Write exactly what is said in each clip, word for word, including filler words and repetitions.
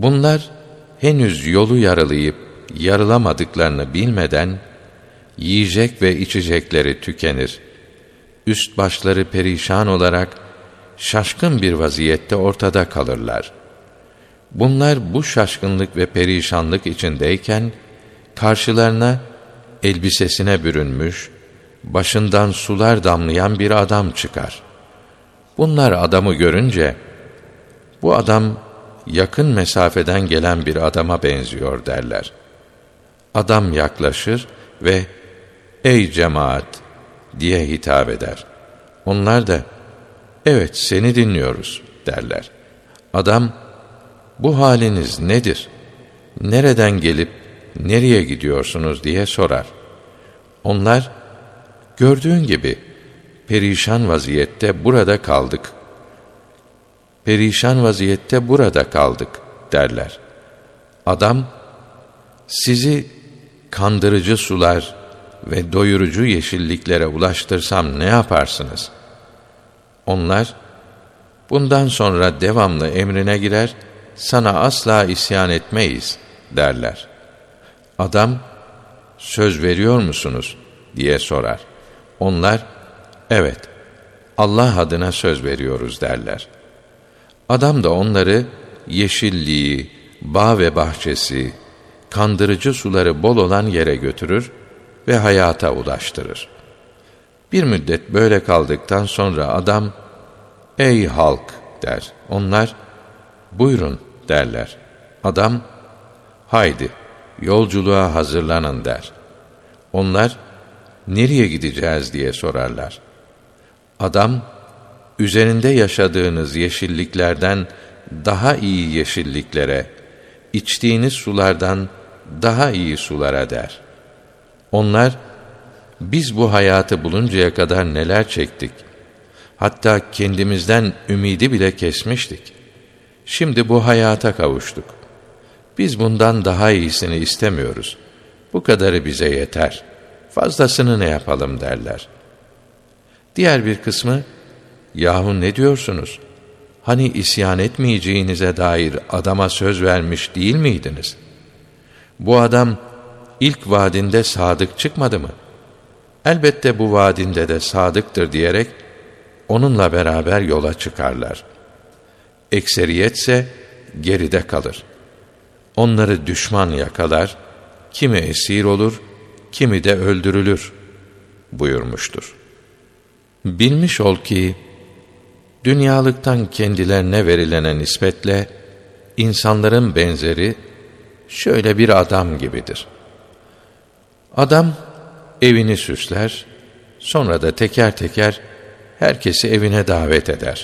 Bunlar henüz yolu yarılayıp yarılamadıklarını bilmeden yiyecek ve içecekleri tükenir. Üst başları perişan olarak şaşkın bir vaziyette ortada kalırlar. Bunlar bu şaşkınlık ve perişanlık içindeyken karşılarına elbisesine bürünmüş, başından sular damlayan bir adam çıkar. Bunlar adamı görünce, bu adam yakın mesafeden gelen bir adama benziyor derler. Adam yaklaşır ve ey cemaat diye hitap eder. Onlar da evet seni dinliyoruz derler. Adam bu haliniz nedir? Nereden gelip nereye gidiyorsunuz diye sorar. Onlar gördüğün gibi perişan vaziyette burada kaldık. Perişan vaziyette burada kaldık derler. Adam sizi kandırıcı sular ve doyurucu yeşilliklere ulaştırsam ne yaparsınız? Onlar bundan sonra devamlı emrine girer, sana asla isyan etmeyiz derler. Adam söz veriyor musunuz diye sorar. Onlar evet Allah adına söz veriyoruz derler. Adam da onları yeşilliği, bağ ve bahçesi, kandırıcı suları bol olan yere götürür ve hayata ulaştırır. Bir müddet böyle kaldıktan sonra adam ey halk der. Onlar buyurun derler. Adam haydi yolculuğa hazırlanın der. Onlar nereye gideceğiz diye sorarlar. Adam üzerinde yaşadığınız yeşilliklerden daha iyi yeşilliklere, içtiğiniz sulardan daha iyi sulara der. Onlar biz bu hayatı buluncaya kadar neler çektik. Hatta kendimizden ümidi bile kesmiştik. Şimdi bu hayata kavuştuk. Biz bundan daha iyisini istemiyoruz. Bu kadarı bize yeter. Fazlasını ne yapalım derler. Diğer bir kısmı, yahu ne diyorsunuz? Hani isyan etmeyeceğinize dair adama söz vermiş değil miydiniz? Bu adam ilk vaadinde sadık çıkmadı mı? Elbette bu vaadinde de sadıktır diyerek onunla beraber yola çıkarlar. Ekseriyetse geride kalır. Onları düşman yakalar, kimi esir olur, kimi de öldürülür buyurmuştur. Bilmiş ol ki, dünyalıktan kendilerine verilene nispetle, insanların benzeri şöyle bir adam gibidir. Adam evini süsler, sonra da teker teker herkesi evine davet eder.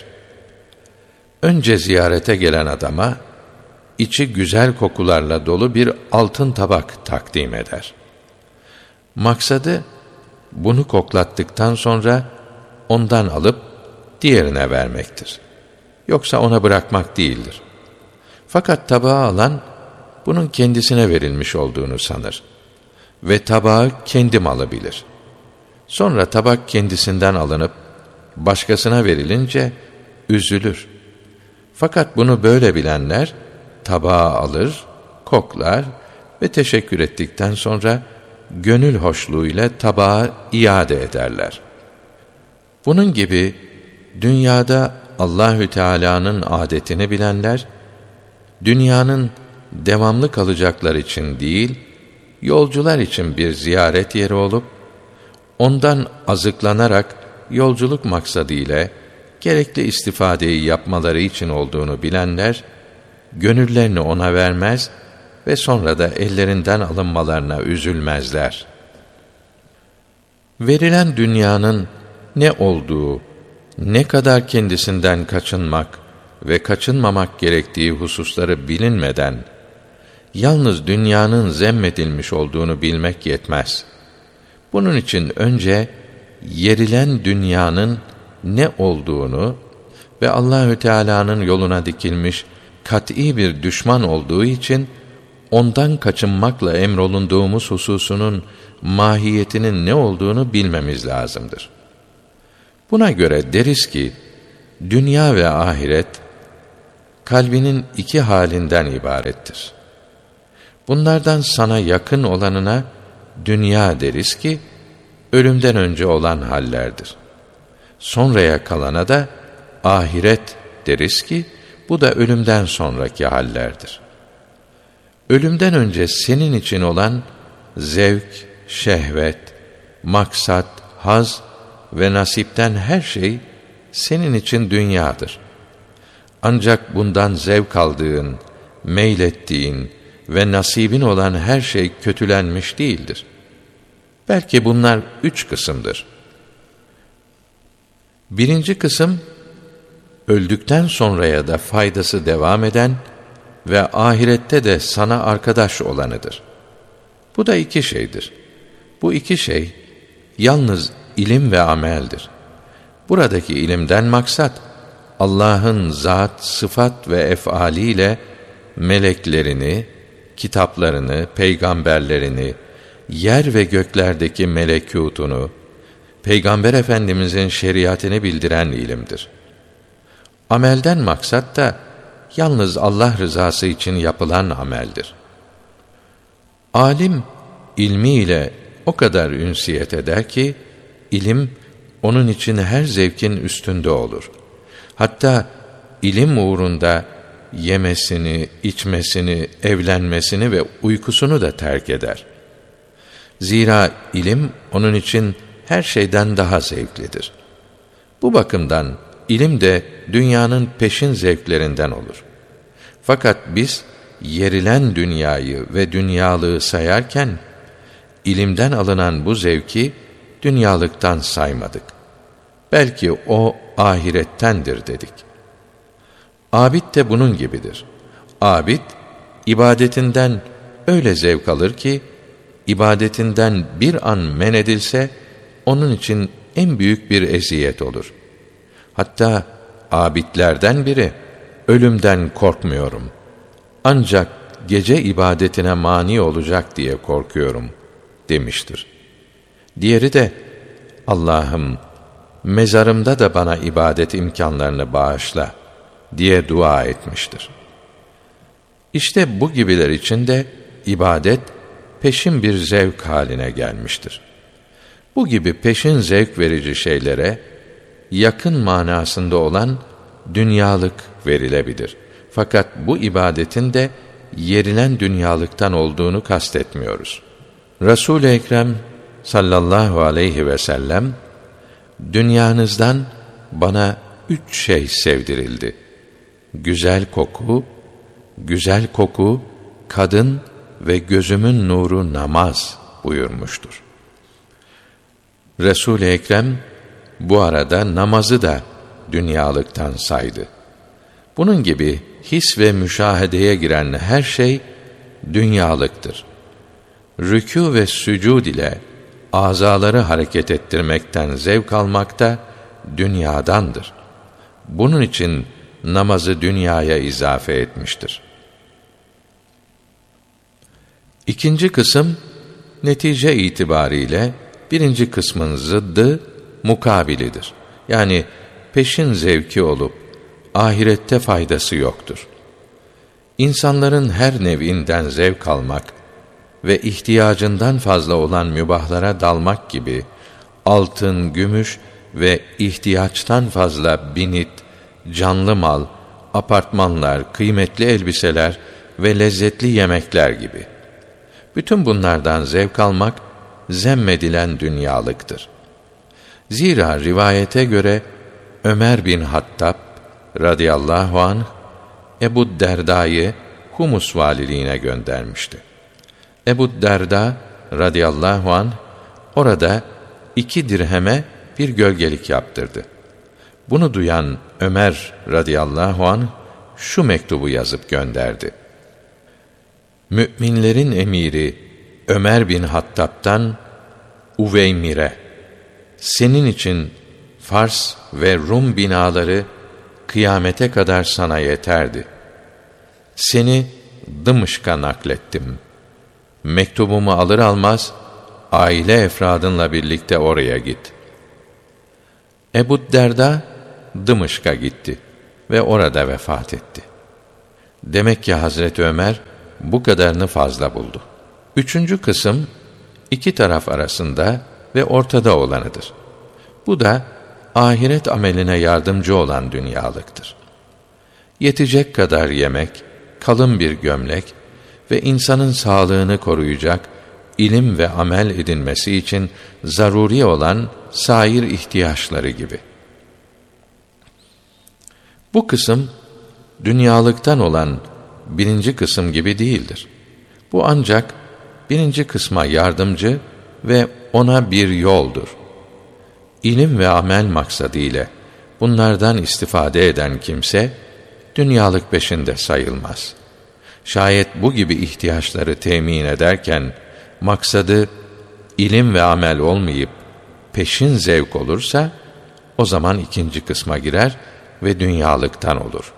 Önce ziyarete gelen adama, içi güzel kokularla dolu bir altın tabak takdim eder. Maksadı, bunu koklattıktan sonra ondan alıp diğerine vermektir. Yoksa ona bırakmak değildir. Fakat tabağı alan, bunun kendisine verilmiş olduğunu sanır. Ve tabağı kendi malı bilir. Sonra tabak kendisinden alınıp, başkasına verilince üzülür. Fakat bunu böyle bilenler, tabağı alır, koklar ve teşekkür ettikten sonra, gönül hoşluğuyla tabağı iade ederler. Bunun gibi, dünyada Allahü Teala'nın adetini bilenler, dünyanın devamlı kalacaklar için değil, yolcular için bir ziyaret yeri olup, ondan azıklanarak yolculuk maksadıyla gerekli istifadeyi yapmaları için olduğunu bilenler, gönüllerini ona vermez ve sonra da ellerinden alınmalarına üzülmezler. Verilen dünyanın ne olduğu, ne kadar kendisinden kaçınmak ve kaçınmamak gerektiği hususları bilinmeden, yalnız dünyanın zemmedilmiş olduğunu bilmek yetmez. Bunun için önce yerilen dünyanın ne olduğunu ve Allahü Teala'nın yoluna dikilmiş kat'î bir düşman olduğu için ondan kaçınmakla emrolunduğumuz hususunun mahiyetinin ne olduğunu bilmemiz lazımdır. Buna göre deriz ki dünya ve ahiret kalbinin iki halinden ibarettir. Bunlardan sana yakın olanına dünya deriz ki, ölümden önce olan hallerdir. Sonraya kalana da ahiret deriz ki, bu da ölümden sonraki hallerdir. Ölümden önce senin için olan zevk, şehvet, maksat, haz ve nasipten her şey senin için dünyadır. Ancak bundan zevk aldığın, meylettiğin ve nasibin olan her şey kötülenmiş değildir. Belki bunlar üç kısımdır. Birinci kısım, öldükten sonraya da faydası devam eden ve ahirette de sana arkadaş olanıdır. Bu da iki şeydir. Bu iki şey, yalnız ilim ve ameldir. Buradaki ilimden maksat, Allah'ın zat, sıfat ve ef'aliyle meleklerini, kitaplarını, peygamberlerini, yer ve göklerdeki melekûtunu, Peygamber Efendimizin şeriatını bildiren ilimdir. Amelden maksat da, yalnız Allah rızası için yapılan ameldir. Alim, ilmiyle o kadar ünsiyet eder ki, ilim, onun için her zevkin üstünde olur. Hatta, ilim uğrunda, yemesini, içmesini, evlenmesini ve uykusunu da terk eder. Zira ilim, onun için her şeyden daha zevklidir. Bu bakımdan, ilim de dünyanın peşin zevklerinden olur. Fakat biz, yerilen dünyayı ve dünyalığı sayarken, ilimden alınan bu zevki, dünyalıktan saymadık. Belki o ahirettendir dedik. Abid de bunun gibidir. Abid, ibadetinden öyle zevk alır ki, ibadetinden bir an men edilse, onun için en büyük bir eziyet olur. Hatta abidlerden biri, ölümden korkmuyorum. Ancak gece ibadetine mani olacak diye korkuyorum demiştir. Diğeri de, Allah'ım, mezarımda da bana ibadet imkanlarını bağışla diye dua etmiştir. İşte bu gibiler için de ibadet peşin bir zevk haline gelmiştir. Bu gibi peşin zevk verici şeylere yakın manasında olan dünyalık verilebilir. Fakat bu ibadetin de yerilen dünyalıktan olduğunu kastetmiyoruz. Resul-i Ekrem sallallahu aleyhi ve sellem, dünyanızdan bana üç şey sevdirildi: güzel koku, güzel koku, kadın ve gözümün nuru namaz buyurmuştur. Resul-i Ekrem bu arada namazı da dünyalıktan saydı. Bunun gibi his ve müşahedeye giren her şey dünyalıktır. Rükû ve sücud ile azaları hareket ettirmekten zevk almak da dünyadandır. Bunun için namazı dünyaya izafe etmiştir. İkinci kısım, netice itibariyle birinci kısmın zıddı, mukabilidir. Yani peşin zevki olup ahirette faydası yoktur. İnsanların her nevinden zevk almak ve ihtiyacından fazla olan mübahlara dalmak gibi altın, gümüş ve ihtiyaçtan fazla binit, canlı mal, apartmanlar, kıymetli elbiseler ve lezzetli yemekler gibi. Bütün bunlardan zevk almak zemmedilen dünyalıktır. Zira rivayete göre Ömer bin Hattab radıyallahu anh Ebu Derda'yı Humus valiliğine göndermişti. Ebu Derda radıyallahu anh orada iki dirheme bir gölgelik yaptırdı. Bunu duyan Ömer radıyallahu anh şu mektubu yazıp gönderdi: Müminlerin emiri Ömer bin Hattab'tan Uveymir'e, senin için Fars ve Rum binaları kıyamete kadar sana yeterdi. Seni Dımışk'a naklettim. Mektubumu alır almaz aile efradınla birlikte oraya git. Ebu Derda Dımışk'a gitti ve orada vefat etti. Demek ki Hazreti Ömer bu kadarını fazla buldu. Üçüncü kısım, iki taraf arasında ve ortada olanıdır. Bu da ahiret ameline yardımcı olan dünyalıktır. Yetecek kadar yemek, kalın bir gömlek ve insanın sağlığını koruyacak ilim ve amel edinmesi için zaruri olan sair ihtiyaçları gibi. Bu kısım, dünyalıktan olan birinci kısım gibi değildir. Bu ancak birinci kısma yardımcı ve ona bir yoldur. İlim ve amel maksadı ile bunlardan istifade eden kimse, dünyalık peşinde sayılmaz. Şayet bu gibi ihtiyaçları temin ederken, maksadı ilim ve amel olmayıp, peşin zevk olursa, o zaman ikinci kısma girer ve dünyalıktan olur.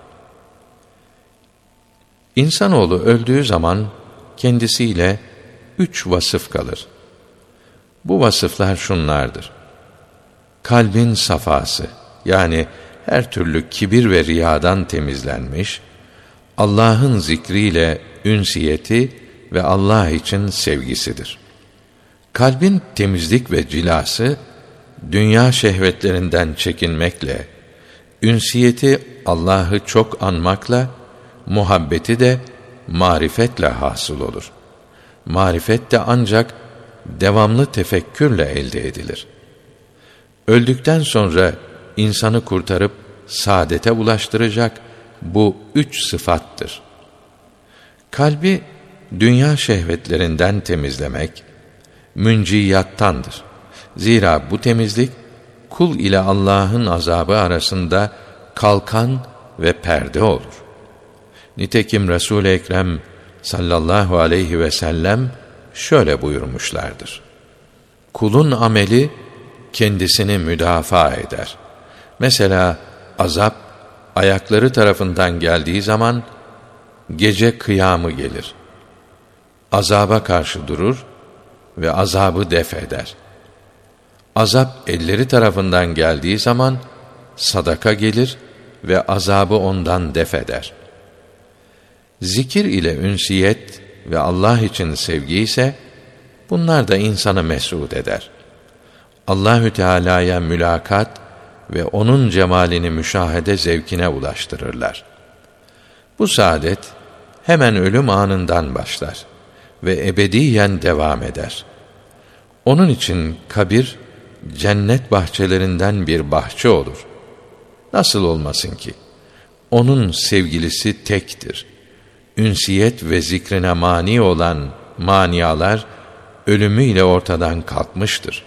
İnsanoğlu öldüğü zaman, kendisiyle üç vasıf kalır. Bu vasıflar şunlardır: kalbin safası, yani her türlü kibir ve riyadan temizlenmiş, Allah'ın zikriyle ünsiyeti ve Allah için sevgisidir. Kalbin temizlik ve cilası, dünya şehvetlerinden çekinmekle, ünsiyeti Allah'ı çok anmakla, muhabbeti de marifetle hasıl olur. Marifet de ancak devamlı tefekkürle elde edilir. Öldükten sonra insanı kurtarıp saadete ulaştıracak bu üç sıfattır. Kalbi dünya şehvetlerinden temizlemek münciyattandır. Zira bu temizlik kul ile Allah'ın azabı arasında kalkan ve perde olur. Nitekim Resul-i Ekrem sallallahu aleyhi ve sellem şöyle buyurmuşlardır: kulun ameli kendisini müdafaa eder. Mesela azap ayakları tarafından geldiği zaman gece kıyamı gelir. Azaba karşı durur ve azabı def eder. Azap elleri tarafından geldiği zaman sadaka gelir ve azabı ondan def eder. Zikir ile ünsiyet ve Allah için sevgi ise bunlar da insanı mes'ud eder. Allahü Teala'ya mülakat ve onun cemalini müşahede zevkine ulaştırırlar. Bu saadet hemen ölüm anından başlar ve ebediyen devam eder. Onun için kabir cennet bahçelerinden bir bahçe olur. Nasıl olmasın ki? Onun sevgilisi tektir. Ünsiyet ve zikrine mani olan manialar ölümüyle ortadan kalkmıştır.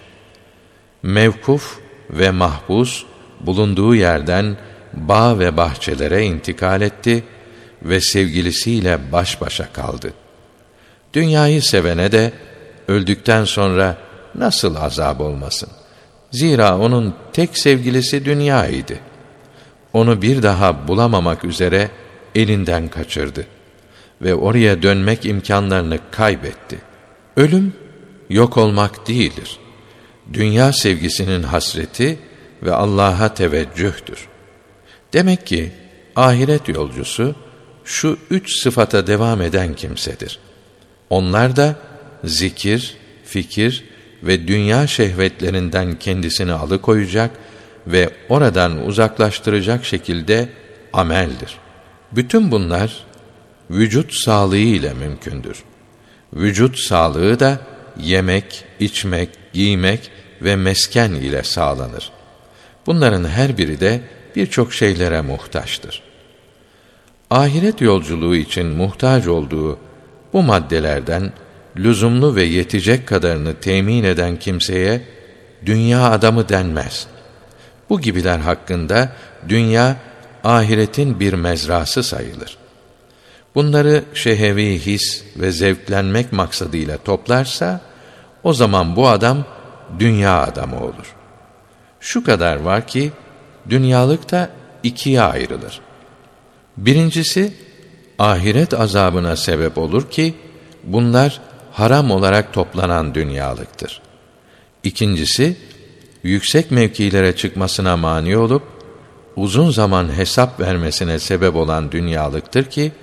Mevkuf ve mahpus bulunduğu yerden bağ ve bahçelere intikal etti ve sevgilisiyle baş başa kaldı. Dünyayı sevene de öldükten sonra nasıl azap olmasın? Zira onun tek sevgilisi dünya idi. Onu bir daha bulamamak üzere elinden kaçırdı ve oraya dönmek imkanlarını kaybetti. Ölüm yok olmak değildir. Dünya sevgisinin hasreti ve Allah'a teveccühtür. Demek ki ahiret yolcusu şu üç sıfata devam eden kimsedir. Onlar da zikir, fikir ve dünya şehvetlerinden kendisini alıkoyacak ve oradan uzaklaştıracak şekilde ameldir. Bütün bunlar vücut sağlığı ile mümkündür. Vücut sağlığı da yemek, içmek, giymek ve mesken ile sağlanır. Bunların her biri de birçok şeylere muhtaçtır. Ahiret yolculuğu için muhtaç olduğu bu maddelerden lüzumlu ve yetecek kadarını temin eden kimseye dünya adamı denmez. Bu gibiler hakkında dünya ahiretin bir mezrası sayılır. Bunları şehevi his ve zevklenmek maksadıyla toplarsa o zaman bu adam dünya adamı olur. Şu kadar var ki dünyalık da ikiye ayrılır. Birincisi ahiret azabına sebep olur ki bunlar haram olarak toplanan dünyalıktır. İkincisi yüksek mevkilere çıkmasına mani olup uzun zaman hesap vermesine sebep olan dünyalıktır ki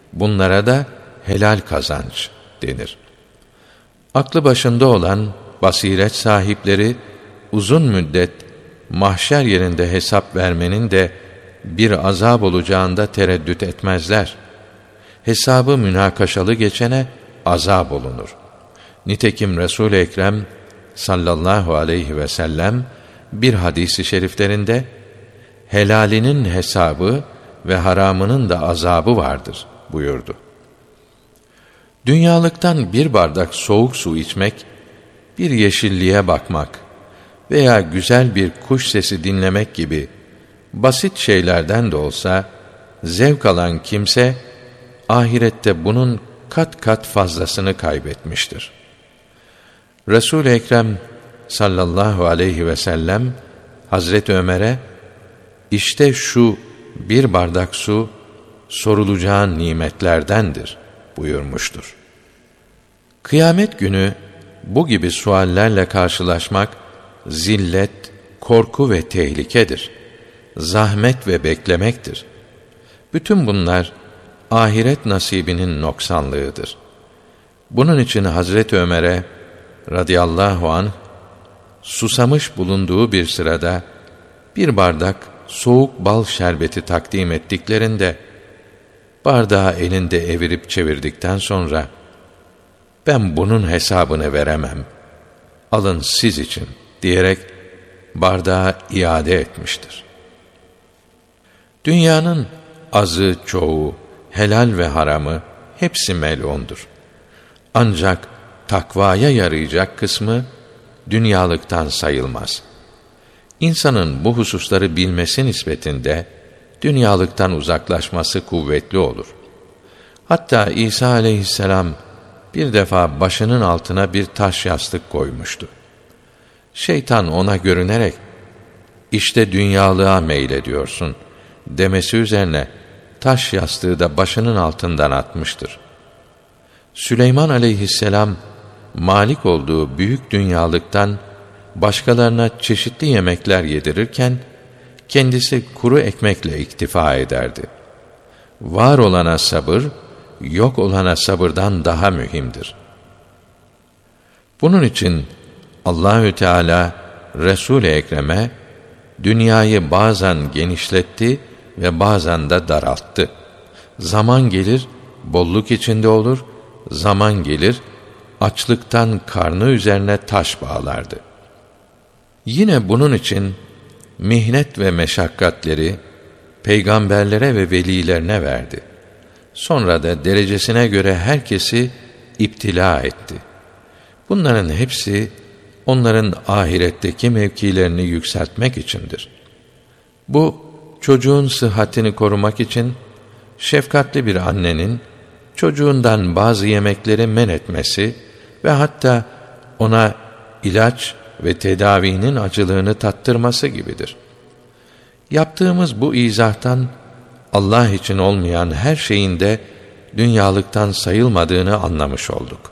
Bunlara da helal kazanç denir. Aklı başında olan basiret sahipleri uzun müddet mahşer yerinde hesap vermenin de bir azap olacağında tereddüt etmezler. Hesabı münakaşalı geçene azap olunur. Nitekim Resul-i Ekrem sallallahu aleyhi ve sellem bir hadisi şeriflerinde helalinin hesabı ve haramının da azabı vardır buyurdu. Dünyalıktan bir bardak soğuk su içmek, bir yeşilliğe bakmak veya güzel bir kuş sesi dinlemek gibi basit şeylerden de olsa zevk alan kimse ahirette bunun kat kat fazlasını kaybetmiştir. Resul-i Ekrem sallallahu aleyhi ve sellem Hazreti Ömer'e işte şu bir bardak su sorulacağın nimetlerdendir buyurmuştur. Kıyamet günü bu gibi suallerle karşılaşmak zillet, korku ve tehlikedir. Zahmet ve beklemektir. Bütün bunlar ahiret nasibinin noksanlığıdır. Bunun için Hazreti Ömer'e radıyallahu anh susamış bulunduğu bir sırada bir bardak soğuk bal şerbeti takdim ettiklerinde bardağı elinde evirip çevirdikten sonra ben bunun hesabını veremem, alın siz için diyerek bardağı iade etmiştir. Dünyanın azı çoğu, helal ve haramı hepsi melundur. Ancak takvaya yarayacak kısmı dünyalıktan sayılmaz. İnsanın bu hususları bilmesi nispetinde dünyalıktan uzaklaşması kuvvetli olur. Hatta İsa aleyhisselam bir defa başının altına bir taş yastık koymuştu. Şeytan ona görünerek işte dünyalığa meylediyorsun demesi üzerine taş yastığı da başının altından atmıştır. Süleyman aleyhisselam malik olduğu büyük dünyalıktan başkalarına çeşitli yemekler yedirirken kendisi kuru ekmekle iktifa ederdi. Var olana sabır, yok olana sabırdan daha mühimdir. Bunun için Allahü Teala Resul-i Ekrem'e dünyayı bazen genişletti ve bazen de daralttı. Zaman gelir bolluk içinde olur, zaman gelir açlıktan karnı üzerine taş bağlardı. Yine bunun için mihnet ve meşakkatleri peygamberlere ve velilerine verdi. Sonra da derecesine göre herkesi iptila etti. Bunların hepsi onların ahiretteki mevkilerini yükseltmek içindir. Bu çocuğun sıhhatini korumak için şefkatli bir annenin çocuğundan bazı yemekleri men etmesi ve hatta ona ilaç ve tedavinin acılığını tattırması gibidir. Yaptığımız bu izahtan Allah için olmayan her şeyin de dünyalıktan sayılmadığını anlamış olduk.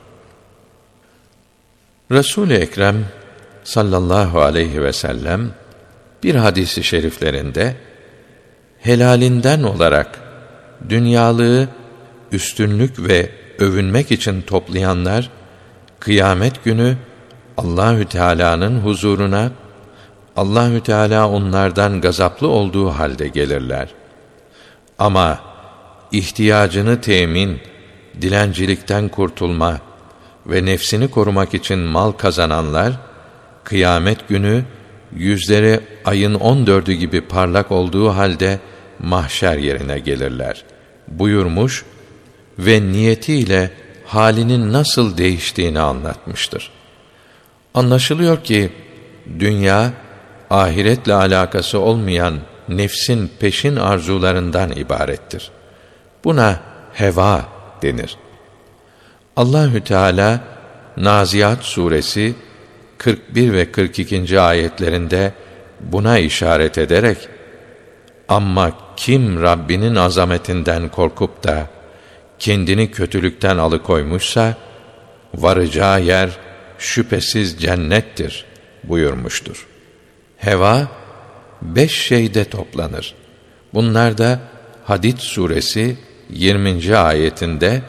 Resul-i Ekrem sallallahu aleyhi ve sellem bir hadisi şeriflerinde helalinden olarak dünyalığı üstünlük ve övünmek için toplayanlar kıyamet günü Allahü Teala'nın huzuruna Allahü Teala onlardan gazaplı olduğu halde gelirler. Ama ihtiyacını temin, dilencilikten kurtulma ve nefsini korumak için mal kazananlar kıyamet günü yüzleri ayın on dördü gibi parlak olduğu halde mahşer yerine gelirler buyurmuş ve niyetiyle halinin nasıl değiştiğini anlatmıştır. Anlaşılıyor ki dünya ahiretle alakası olmayan nefsin peşin arzularından ibarettir. Buna heva denir. Allahü Teala Naziat suresi kırk bir ve kırk ikinci ayetlerinde buna işaret ederek ama kim Rabbinin azametinden korkup da kendini kötülükten alıkoymuşsa varacağı yer şüphesiz cennettir buyurmuştur. Heva beş şeyde toplanır. Bunlar da Hadid suresi yirminci ayetinde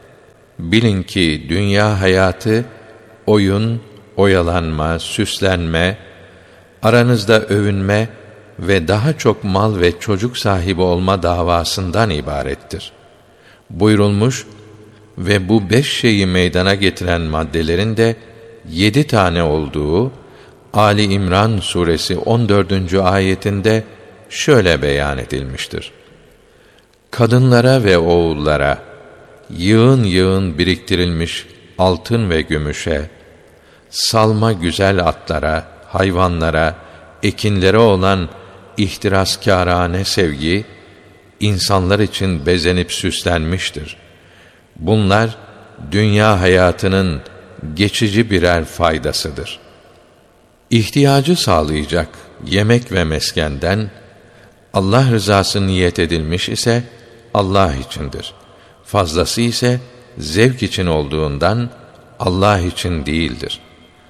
bilin ki dünya hayatı oyun, oyalanma, süslenme, aranızda övünme ve daha çok mal ve çocuk sahibi olma davasından ibarettir buyurulmuş ve bu beş şeyi meydana getiren maddelerin de yedi tane olduğu Ali İmran suresi on dördüncü ayetinde şöyle beyan edilmiştir. Kadınlara ve oğullara yığın yığın biriktirilmiş altın ve gümüşe, salma güzel atlara, hayvanlara, ekinlere olan ihtiraskârane sevgi, insanlar için bezenip süslenmiştir. Bunlar, dünya hayatının geçici birer faydasıdır. İhtiyacı sağlayacak yemek ve meskenden, Allah rızası niyet edilmiş ise, Allah içindir. Fazlası ise, zevk için olduğundan, Allah için değildir.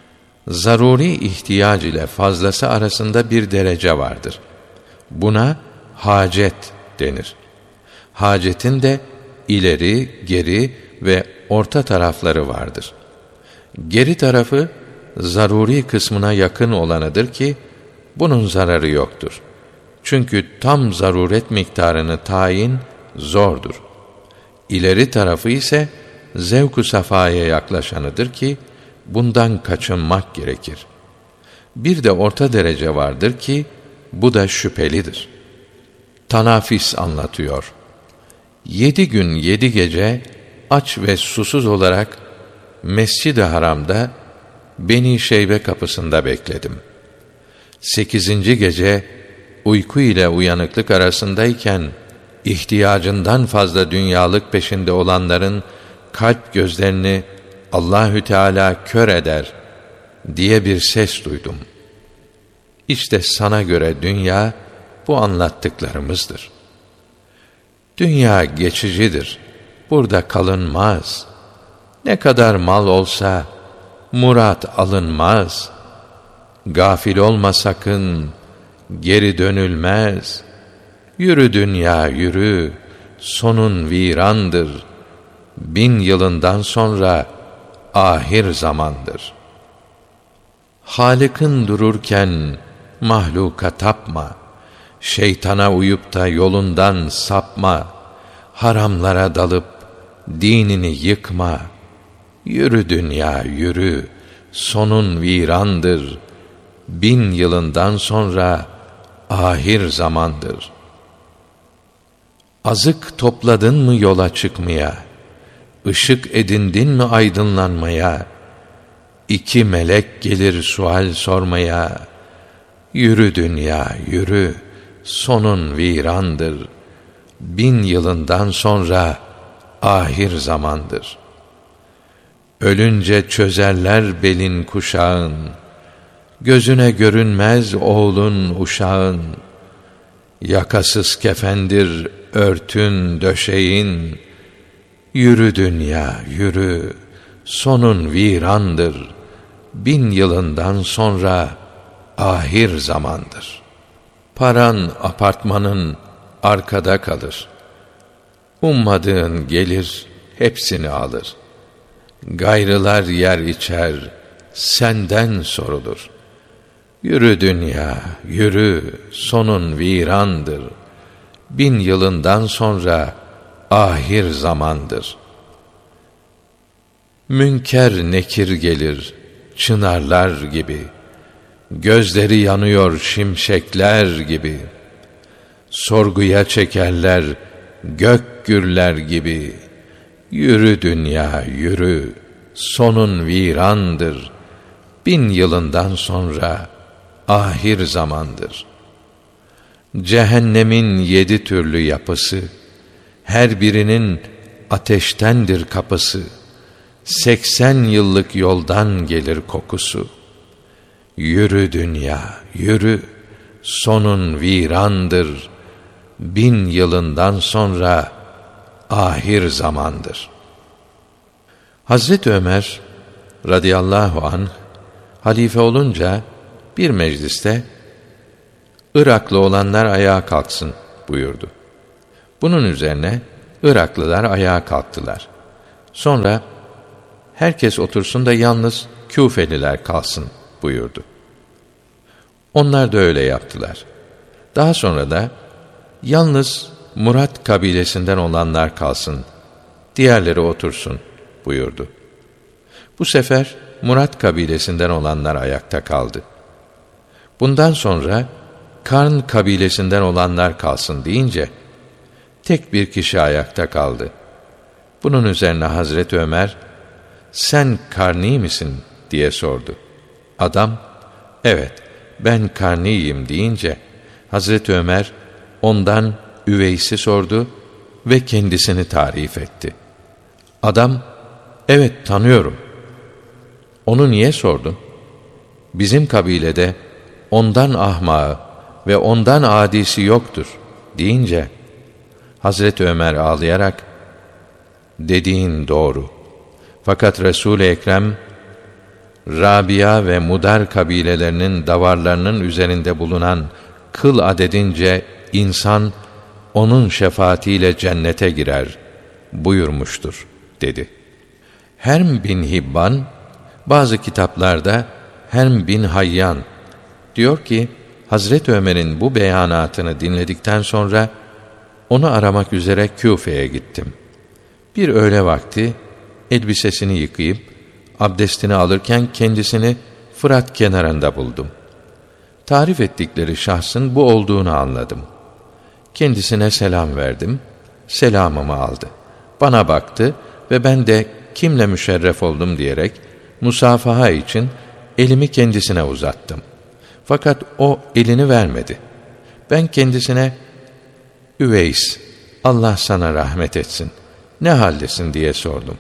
Zaruri ihtiyac ile fazlası arasında bir derece vardır. Buna hacet denir. Hacetin de ileri, geri ve orta tarafları vardır. Geri tarafı zaruri kısmına yakın olanıdır ki bunun zararı yoktur. Çünkü tam zaruret miktarını tayin zordur. İleri tarafı ise zevk-ü safaya yaklaşanıdır ki bundan kaçınmak gerekir. Bir de orta derece vardır ki bu da şüphelidir. Tanafis anlatıyor. Yedi gün yedi gece aç ve susuz olarak Mescid-i Haram'da Beni Şeybe kapısında bekledim. Sekizinci gece uyku ile uyanıklık arasındayken ihtiyacından fazla dünyalık peşinde olanların kalp gözlerini Allahü Teala kör eder diye bir ses duydum. İşte sana göre dünya bu anlattıklarımızdır. Dünya geçicidir. Burada kalınmaz. Ne kadar mal olsa murat alınmaz. Gafil olma sakın, geri dönülmez. Yürü dünya yürü, sonun virandır. Bin yılından sonra ahir zamandır. Halık'ın dururken mahluka tapma. Şeytana uyup da yolundan sapma. Haramlara dalıp dinini yıkma. Yürü dünya yürü, sonun virandır. Bin yılından sonra ahir zamandır. Azık topladın mı yola çıkmaya? Işık edindin mi aydınlanmaya? İki melek gelir sual sormaya. Yürü dünya yürü, sonun virandır. Bin yılından sonra ahir zamandır. Ölünce çözerler belin kuşağın. Gözüne görünmez oğlun uşağın. Yakasız kefendir örtün döşeğin. Yürü dünya yürü, sonun virandır. Bin yılından sonra ahir zamandır. Paran apartmanın arkada kalır. Ummadığın gelir hepsini alır. Gayrılar yer içer, senden sorulur. Yürü dünya, yürü, sonun virandır. Bin yılından sonra ahir zamandır. Münker nekir gelir, çınarlar gibi. Gözleri yanıyor şimşekler gibi. Sorguya çekerler, gök gürler gibi. Yürü dünya, yürü, sonun virandır. Bin yılından sonra ahir zamandır. Cehennemin yedi türlü yapısı, her birinin ateştendir kapısı. Seksen yıllık yoldan gelir kokusu. Yürü dünya, yürü, sonun virandır. Bin yılından sonra ahir zamandır. Hazreti Ömer radıyallahu anh halife olunca bir mecliste Iraklı olanlar ayağa kalksın buyurdu. Bunun üzerine Iraklılar ayağa kalktılar. Sonra herkes otursun da yalnız Küfeliler kalsın buyurdu. Onlar da öyle yaptılar. Daha sonra da yalnız Murat kabilesinden olanlar kalsın, diğerleri otursun buyurdu. Bu sefer Murat kabilesinden olanlar ayakta kaldı. Bundan sonra Karn kabilesinden olanlar kalsın deyince tek bir kişi ayakta kaldı. Bunun üzerine Hazreti Ömer, "Sen Karni misin?" diye sordu. Adam, "Evet, ben Karniyim" deyince Hazreti Ömer ondan Üveys'i sordu ve kendisini tarif etti. Adam, "Evet, tanıyorum." "Onu niye sordun?" "Bizim kabilede ondan ahmağı ve ondan adisi yoktur" deyince Hazreti Ömer ağlayarak, "Dediğin doğru. Fakat Resul-i Ekrem Rabia ve Mudar kabilelerinin davarlarının üzerinde bulunan kıl adedince insan onun şefaatiyle cennete girer buyurmuştur" dedi. Herm bin Hibban bazı kitaplarda Herm bin Hayyan diyor ki, Hazreti Ömer'in bu beyanatını dinledikten sonra onu aramak üzere Küfe'ye gittim. Bir öğle vakti elbisesini yıkayıp abdestini alırken kendisini Fırat kenarında buldum. Tarif ettikleri şahsın bu olduğunu anladım. Kendisine selam verdim. Selamımı aldı. Bana baktı ve ben de kimle müşerref oldum diyerek musafaha için elimi kendisine uzattım. Fakat o elini vermedi. Ben kendisine, "Üveys, Allah sana rahmet etsin. Ne haldesin?" diye sordum.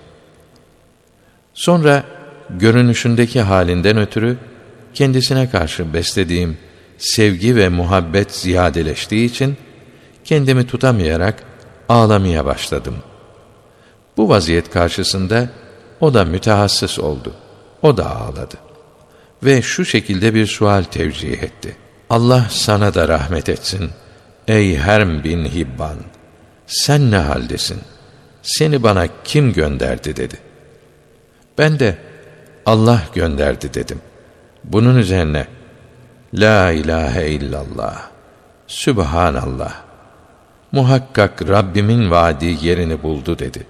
Sonra görünüşündeki halinden ötürü kendisine karşı beslediğim sevgi ve muhabbet ziyadeleştiği için kendimi tutamayarak ağlamaya başladım. Bu vaziyet karşısında o da mütehassıs oldu. O da ağladı. Ve şu şekilde bir sual tevcih etti. "Allah sana da rahmet etsin. Ey Herm bin Hibban, sen ne haldesin? Seni bana kim gönderdi?" dedi. Ben de "Allah gönderdi" dedim. Bunun üzerine "La ilahe illallah, Sübhanallah, muhakkak Rabbimin vaadi yerini buldu" dedi.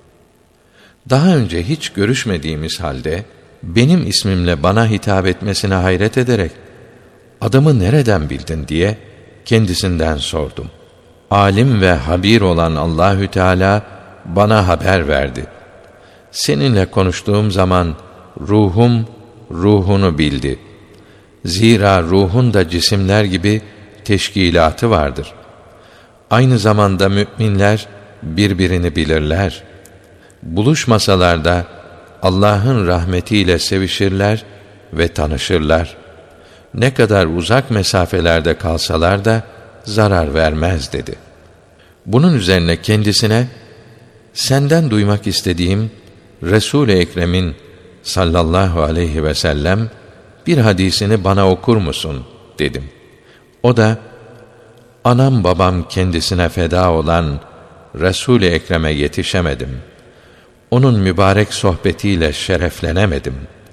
Daha önce hiç görüşmediğimiz halde benim ismimle bana hitap etmesine hayret ederek "Adımı nereden bildin?" diye kendisinden sordum. Alim ve habir olan Allahü Teala bana haber verdi. Seninle konuştuğum zaman ruhum ruhunu bildi. Zira ruhun da cisimler gibi teşkilatı vardır. Aynı zamanda müminler birbirini bilirler. Buluşmasalar da Allah'ın rahmetiyle sevişirler ve tanışırlar. Ne kadar uzak mesafelerde kalsalar da zarar vermez dedi. Bunun üzerine kendisine "Senden duymak istediğim Resul-i Ekrem'in sallallahu aleyhi ve sellem bir hadisini bana okur musun?" dedim. O da "Anam babam kendisine feda olan Resul-i Ekrem'e yetişemedim. Onun mübarek sohbetiyle şereflenemedim.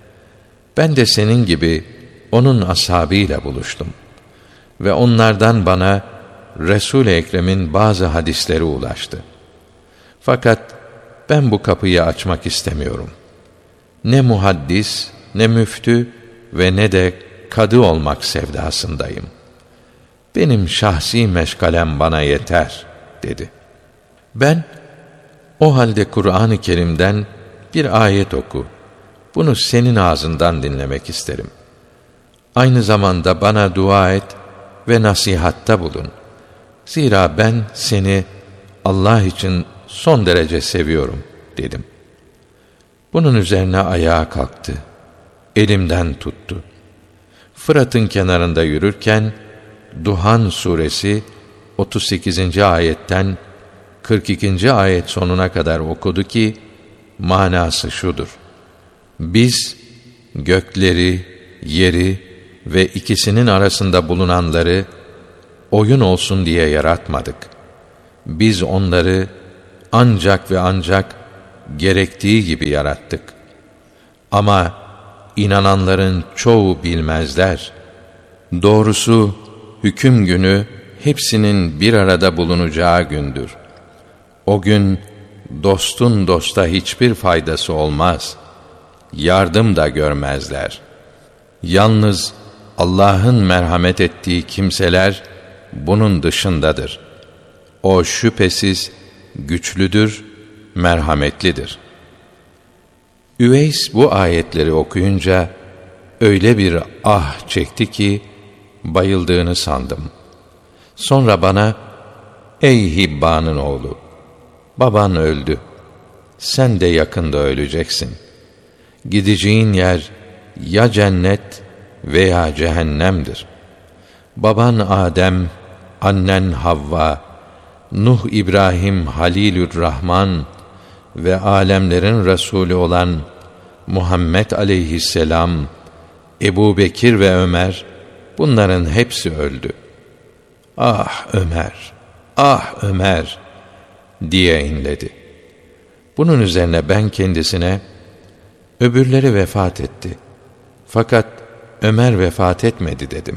Ben de senin gibi onun ashabıyla buluştum. Ve onlardan bana Resul-i Ekrem'in bazı hadisleri ulaştı. Fakat ben bu kapıyı açmak istemiyorum. Ne muhaddis, ne müftü ve ne de kadı olmak sevdasındayım. Benim şahsi meşgalem bana yeter" dedi. Ben, "O halde Kur'an-ı Kerim'den bir ayet oku. Bunu senin ağzından dinlemek isterim. Aynı zamanda bana dua et ve nasihatta bulun. Zira ben seni Allah için son derece seviyorum" dedim. Bunun üzerine ayağa kalktı. Elimden tuttu. Fırat'ın kenarında yürürken Duhan suresi otuz sekizinci ayetten kırk ikinci ayet sonuna kadar okudu ki manası şudur: Biz gökleri, yeri ve ikisinin arasında bulunanları oyun olsun diye yaratmadık. Biz onları ancak ve ancak gerektiği gibi yarattık. Ama inananların çoğu bilmezler. Doğrusu hüküm günü hepsinin bir arada bulunacağı gündür. O gün dostun dosta hiçbir faydası olmaz. Yardım da görmezler. Yalnız Allah'ın merhamet ettiği kimseler bunun dışındadır. O şüphesiz güçlüdür, merhametlidir. Üveys bu ayetleri okuyunca öyle bir ah çekti ki bayıldığını sandım. Sonra bana, ey Hibban'ın oğlu, baban öldü. Sen de yakında öleceksin. Gideceğin yer ya cennet veya cehennemdir. Baban Adem, annen Havva, Nuh İbrahim Halilürrahman ve alemlerin Resulü olan Muhammed aleyhisselam, Ebu Bekir ve Ömer, bunların hepsi öldü. Ah Ömer, ah Ömer diye inledi. Bunun üzerine ben kendisine, öbürleri vefat etti. Fakat Ömer vefat etmedi dedim.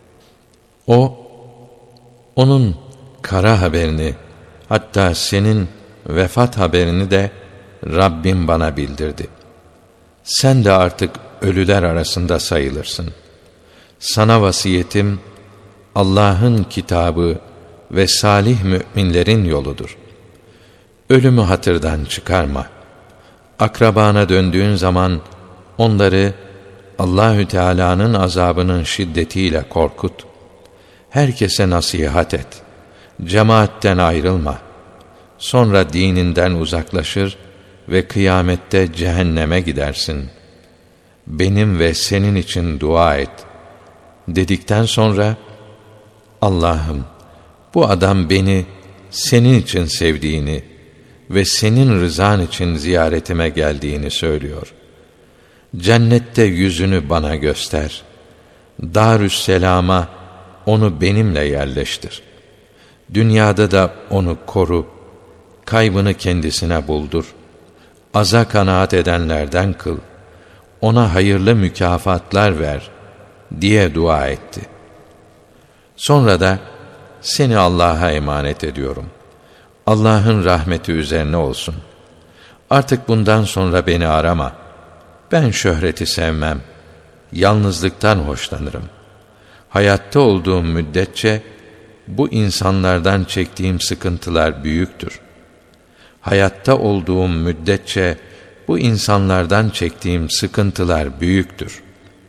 O, onun kara haberini, hatta senin vefat haberini de Rabbim bana bildirdi. Sen de artık ölüler arasında sayılırsın. Sana vasiyetim, Allah'ın kitabı ve salih müminlerin yoludur. Ölümü hatırdan çıkarma. Akrabana döndüğün zaman onları Allahü Teala'nın azabının şiddetiyle korkut. Herkese nasihat et. Cemaatten ayrılma. Sonra dininden uzaklaşır ve kıyamette cehenneme gidersin. Benim ve senin için dua et. Dedikten sonra, Allah'ım, bu adam beni senin için sevdiğini ve senin rızan için ziyaretime geldiğini söylüyor. Cennette yüzünü bana göster. Darüsselam'a onu benimle yerleştir. Dünyada da onu koru. Kaybını kendisine buldur. Aza kanaat edenlerden kıl. Ona hayırlı mükafatlar ver diye dua etti. Sonra da seni Allah'a emanet ediyorum. Allah'ın rahmeti üzerine olsun. Artık bundan sonra beni arama. Ben şöhreti sevmem. Yalnızlıktan hoşlanırım. Hayatta olduğum müddetçe bu insanlardan çektiğim sıkıntılar büyüktür. Hayatta olduğum müddetçe bu insanlardan çektiğim sıkıntılar büyüktür.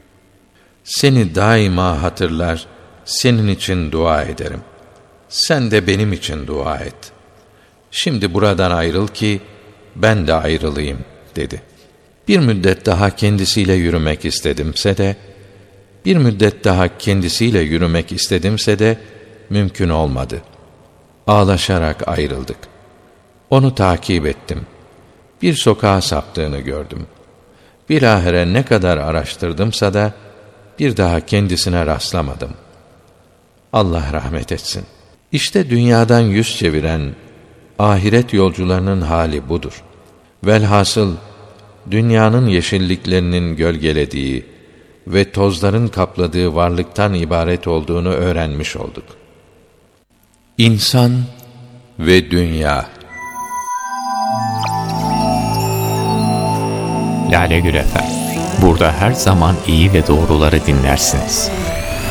Seni daima hatırlar, senin için dua ederim. Sen de benim için dua et. Şimdi buradan ayrıl ki ben de ayrılayım dedi. Bir müddet daha kendisiyle yürümek istedimse de, bir müddet daha kendisiyle yürümek istedimse de mümkün olmadı. Ağlaşarak ayrıldık. Onu takip ettim. Bir sokağa saptığını gördüm. Bilahare ne kadar araştırdımsa da bir daha kendisine rastlamadım. Allah rahmet etsin. İşte dünyadan yüz çeviren ahiret yolcularının hali budur. Velhasıl dünyanın yeşilliklerinin gölgelediği ve tozların kapladığı varlıktan ibaret olduğunu öğrenmiş olduk. İnsan ve dünya. Lale Gül Efem. Burada her zaman iyi ve doğruları dinlersiniz.